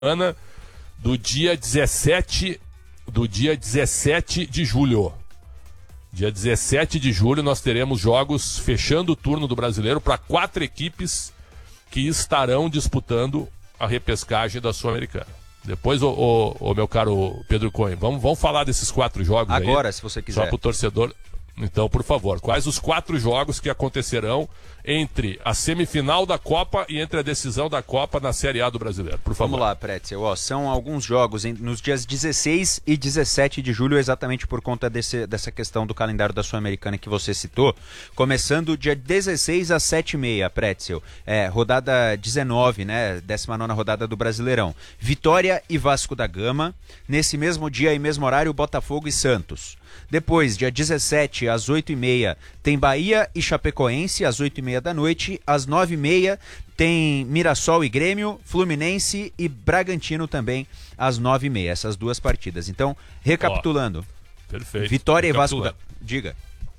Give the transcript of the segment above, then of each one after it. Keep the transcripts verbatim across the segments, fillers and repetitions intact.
semana do dia dezessete, do dia dezessete de julho. Dia dezessete de julho nós teremos jogos fechando o turno do Brasileiro para quatro equipes que estarão disputando a repescagem da Sul-Americana. Depois, o, o, o meu caro Pedro Cohen, vamos, vamos falar desses quatro jogos agora, aí, se você quiser. Só para o torcedor. Então, por favor, quais os quatro jogos que acontecerão entre a semifinal da Copa e entre a decisão da Copa na Série A do Brasileiro? Por favor. Vamos lá, Pretzel. Ó, são alguns jogos em, nos dias dezesseis e dezessete de julho, exatamente por conta desse, dessa questão do calendário da Sul-Americana que você citou. Começando dia dezesseis às sete e meia, Pretzel. É, rodada dezenove, né? décima nona rodada do Brasileirão. Vitória e Vasco da Gama. Nesse mesmo dia e mesmo horário, Botafogo e Santos. Depois, dia dezessete, às oito e meia, tem Bahia e Chapecoense, às oito e meia da noite. Às nove e meia, tem Mirassol e Grêmio, Fluminense e Bragantino também, às nove e meia. Essas duas partidas. Então, recapitulando. Oh, perfeito. Vitória e Vasco da... Diga.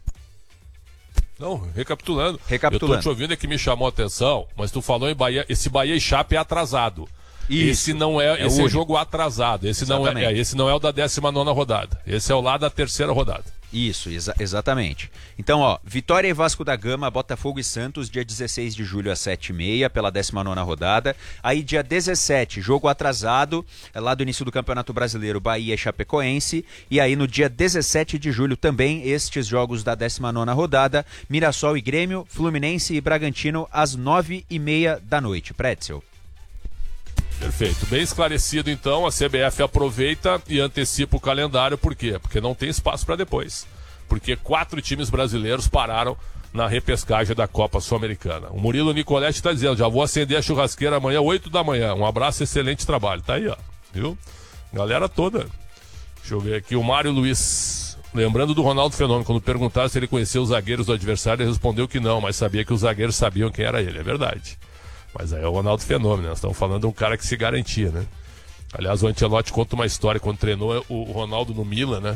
Não, recapitulando. Recapitulando. Eu tô te ouvindo, é que me chamou a atenção, mas tu falou em Bahia, esse Bahia e Chape é atrasado. Isso. Esse não é, é esse é jogo atrasado. Esse não é, é, esse não é o da décima nona rodada. Esse é o lá da terceira rodada. Isso, exa exatamente. Então, ó, Vitória e Vasco da Gama, Botafogo e Santos, dia dezesseis de julho às sete e meia, pela décima nona rodada. Aí, dia dezessete, jogo atrasado, lá do início do Campeonato Brasileiro, Bahia e Chapecoense. E aí, no dia dezessete de julho, também estes jogos da décima nona rodada, Mirassol e Grêmio, Fluminense e Bragantino, às nove e meia da noite. Pretzel. Perfeito. Bem esclarecido, então, a C B F aproveita e antecipa o calendário. Por quê? Porque não tem espaço para depois. Porque quatro times brasileiros pararam na repescagem da Copa Sul-Americana. O Murilo Nicoletti está dizendo, já vou acender a churrasqueira amanhã, oito da manhã. Um abraço, excelente trabalho. Tá aí, ó. Viu? Galera toda. Deixa eu ver aqui. O Mário Luiz, lembrando do Ronaldo Fenômeno, quando perguntaram se ele conhecia os zagueiros do adversário, ele respondeu que não, mas sabia que os zagueiros sabiam quem era ele. É verdade. Mas aí é o Ronaldo Fenômeno, né? Nós estamos falando de um cara que se garantia, né? Aliás, o Ancelotti conta uma história, quando treinou o Ronaldo no Milan, né?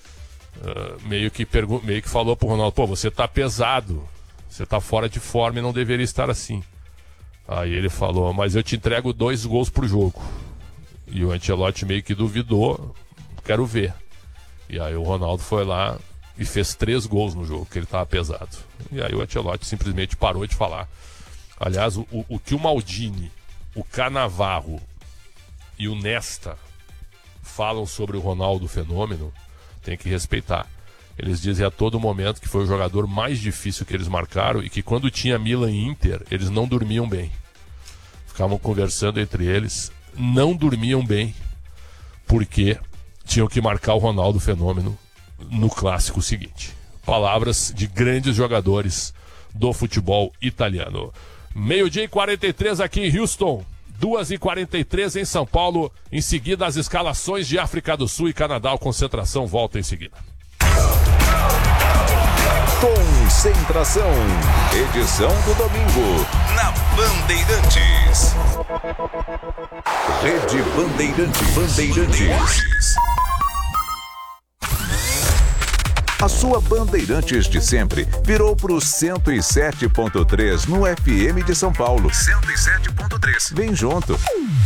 Uh, meio, que pergu- meio que falou pro Ronaldo, pô, você tá pesado, você tá fora de forma e não deveria estar assim. Aí ele falou, mas eu te entrego dois gols pro jogo. E o Ancelotti meio que duvidou, quero ver. E aí o Ronaldo foi lá e fez três gols no jogo, que ele tava pesado. E aí o Ancelotti simplesmente parou de falar. Aliás, o, o, o que o Maldini, o Cannavaro e o Nesta falam sobre o Ronaldo Fenômeno, tem que respeitar. Eles dizem a todo momento que foi o jogador mais difícil que eles marcaram e que quando tinha Milan e Inter, eles não dormiam bem. Ficavam conversando entre eles, não dormiam bem, porque tinham que marcar o Ronaldo Fenômeno no clássico seguinte. Palavras de grandes jogadores do futebol italiano. Meio-dia e quarenta e três aqui em Houston, duas e quarenta e três em São Paulo. Em seguida, as escalações de África do Sul e Canadá. A concentração volta em seguida. Concentração, edição do domingo, na Bandeirantes. Rede Bandeirantes. Bandeirantes. A sua Bandeirantes de sempre virou pro cento e sete ponto três no F M de São Paulo. cento e sete ponto três. Vem junto.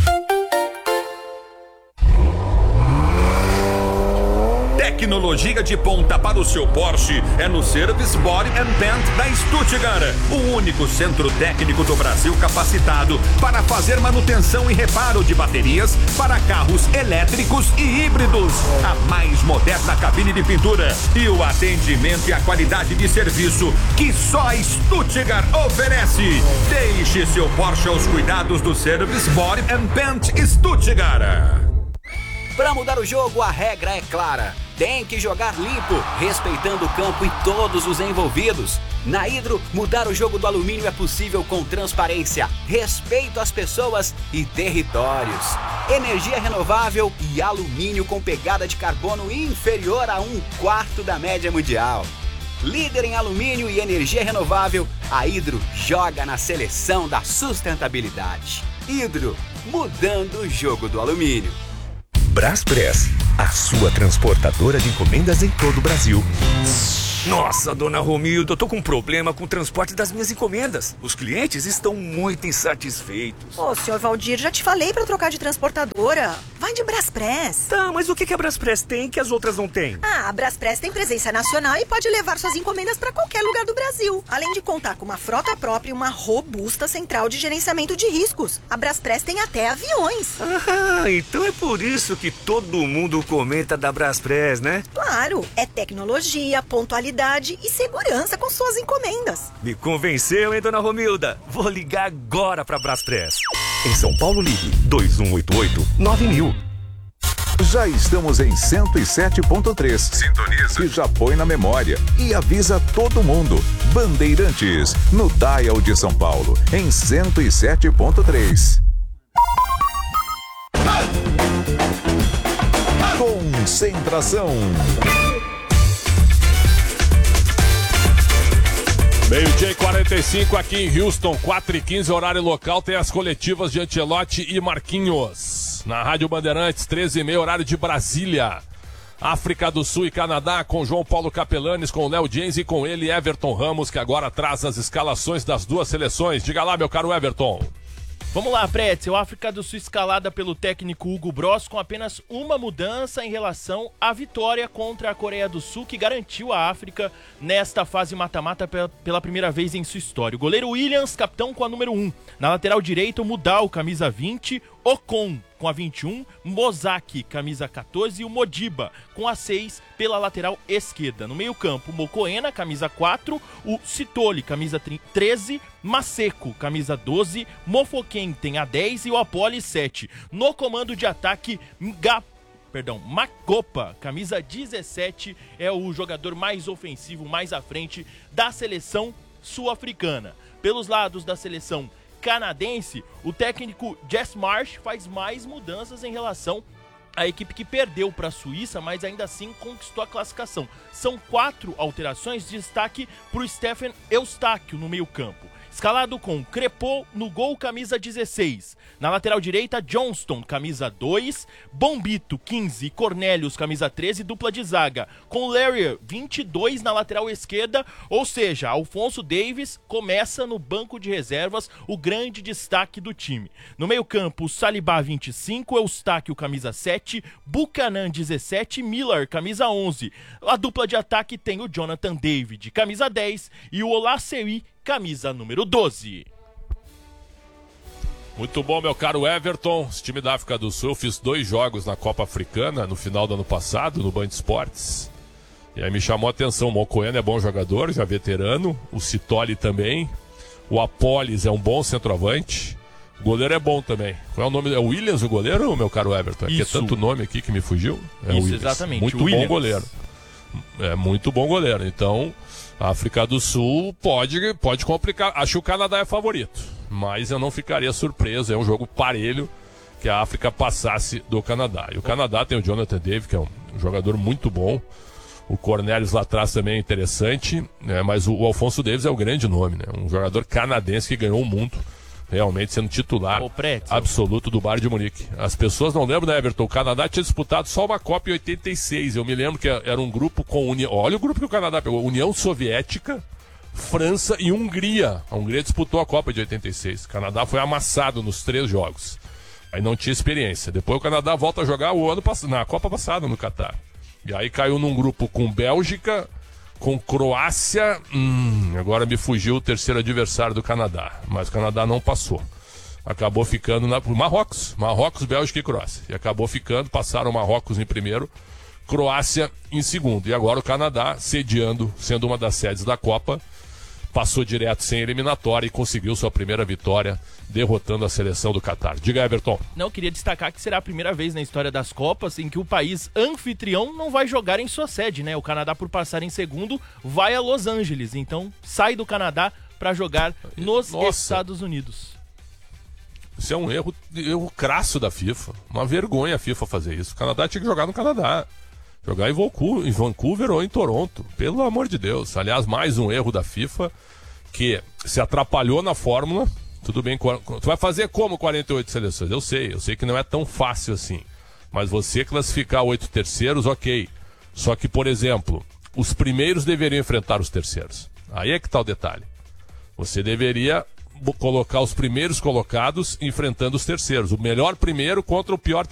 Tecnologia de ponta para o seu Porsche é no Service Body and Paint da Stuttgart, o único centro técnico do Brasil capacitado para fazer manutenção e reparo de baterias para carros elétricos e híbridos. A mais moderna cabine de pintura e o atendimento e a qualidade de serviço que só a Stuttgart oferece. Deixe seu Porsche aos cuidados do Service Body and Paint Stuttgart. Para mudar o jogo, a regra é clara. Tem que jogar limpo, respeitando o campo e todos os envolvidos. Na Hidro, mudar o jogo do alumínio é possível com transparência, respeito às pessoas e territórios. Energia renovável e alumínio com pegada de carbono inferior a um quarto da média mundial. Líder em alumínio e energia renovável, a Hidro joga na seleção da sustentabilidade. Hidro, mudando o jogo do alumínio. Braspress, a sua transportadora de encomendas em todo o Brasil. Nossa, dona Romilda, eu tô com um problema com o transporte das minhas encomendas. Os clientes estão muito insatisfeitos. Ô, senhor Valdir, já te falei pra trocar de transportadora. Vai de Braspress. Tá, mas o que que a Braspress tem que as outras não têm? Ah, a Braspress tem presença nacional e pode levar suas encomendas pra qualquer lugar do Brasil. Além de contar com uma frota própria e uma robusta central de gerenciamento de riscos. A Braspress tem até aviões. Ah, então é por isso que todo mundo comenta da Braspress, né? Claro, é tecnologia, pontualidade e segurança com suas encomendas. Me convenceu, hein, dona Romilda? Vou ligar agora pra Braspress. Em São Paulo, ligue dois um oito oito nove mil. Já estamos em cento e sete ponto três. Sintoniza. E já põe na memória. E avisa todo mundo. Bandeirantes, no Dial de São Paulo, em cento e sete ponto três. Concentração. Meio-dia e quarenta e cinco aqui em Houston, quatro e quinze, horário local, tem as coletivas de Ancelotti e Marquinhos. Na Rádio Bandeirantes, treze e meia, horário de Brasília. África do Sul e Canadá, com João Paulo Capelanes, com Léo James e com ele, Everton Ramos, que agora traz as escalações das duas seleções. Diga lá, meu caro Everton. Vamos lá, Pretzel. África do Sul escalada pelo técnico Hugo Bross com apenas uma mudança em relação à vitória contra a Coreia do Sul, que garantiu a África nesta fase mata-mata pela primeira vez em sua história. O goleiro Williams, capitão com a número um. Na lateral direita, o Mudal, camisa vinte. Ocon com a vinte e um, Mozaki, camisa catorze, e o Modiba com a seis pela lateral esquerda. No meio campo, o Mokoena, camisa quatro, o Sitoli, camisa treze, Maseko, camisa doze, Mofoken tem a dez e o Apoli sete. No comando de ataque, Mga... Perdão, Makopa, camisa dezessete, é o jogador mais ofensivo, mais à frente da seleção sul-africana. Pelos lados da seleção canadense, o técnico Jess Marsh faz mais mudanças em relação à equipe que perdeu para a Suíça, mas ainda assim conquistou a classificação. São quatro alterações de destaque para o Stephen Eustáquio no meio campo. Escalado com Crepô no gol, camisa dezesseis. Na lateral direita, Johnston, camisa dois. Bombito, quinze. Cornelius, camisa treze, dupla de zaga. Com Larrier, vinte e dois na lateral esquerda. Ou seja, Alfonso Davis começa no banco de reservas, o grande destaque do time. No meio campo, Saliba, vinte e cinco. Eustáquio, camisa sete. Buchanan, dezessete. Miller, camisa onze. A dupla de ataque tem o Jonathan David, camisa dez. E o Olasewi, camisa número doze. Muito bom, meu caro Everton. Esse time da África do Sul, eu fiz dois jogos na Copa Africana no final do ano passado, no Band Esportes. E aí me chamou a atenção, o Mokoena é bom jogador, já veterano. O Sitoli também. O Apolis é um bom centroavante. O goleiro é bom também. Qual é o nome? É o Williams o goleiro, meu caro Everton? Aqui é tanto nome aqui que me fugiu. É Isso, o exatamente. Muito o bom Williams. goleiro. É muito bom goleiro. Então, a África do Sul pode, pode complicar. Acho que o Canadá é favorito, mas eu não ficaria surpreso. É um jogo parelho que a África passasse do Canadá. E o Canadá tem o Jonathan David, que é um jogador muito bom. O Cornelius lá atrás também é interessante, né? Mas o, o Alfonso Davis é o grande nome, né? Um jogador canadense que ganhou o mundo, realmente sendo titular absoluto do Bayern de Munique. As pessoas não lembram, né, Everton? O Canadá tinha disputado só uma Copa em oitenta e seis. Eu me lembro que era um grupo com União. Olha o grupo que o Canadá pegou: União Soviética, França e Hungria. A Hungria disputou a Copa de oitenta e seis. O Canadá foi amassado nos três jogos. Aí não tinha experiência. Depois o Canadá volta a jogar o ano passado, na Copa passada no Catar. E aí caiu num grupo com Bélgica, com Croácia. Hum, agora me fugiu o terceiro adversário do Canadá. Mas o Canadá não passou. Acabou ficando na Marrocos. Marrocos, Bélgica e Croácia. E acabou ficando, passaram Marrocos em primeiro, Croácia em segundo. E agora o Canadá, sediando, sendo uma das sedes da Copa, passou direto sem eliminatória e conseguiu sua primeira vitória, derrotando a seleção do Catar. Diga, Everton. Não, queria destacar que será a primeira vez na história das Copas em que o país anfitrião não vai jogar em sua sede, né? O Canadá, por passar em segundo, vai a Los Angeles. Então, sai do Canadá para jogar nos Nossa. Estados Unidos. Isso é um erro, erro crasso da FIFA. Uma vergonha a FIFA fazer isso. O Canadá tinha que jogar no Canadá. Jogar em Vancouver, em Vancouver ou em Toronto. Pelo amor de Deus. Aliás, mais um erro da FIFA que se atrapalhou na fórmula. Tudo bem, tu vai fazer como quarenta e oito seleções? Eu sei, eu sei que não é tão fácil assim. Mas você classificar oito terceiros, ok. Só que, por exemplo, os primeiros deveriam enfrentar os terceiros. Aí é que está o detalhe. Você deveria colocar os primeiros colocados enfrentando os terceiros. O melhor primeiro contra o pior terceiro.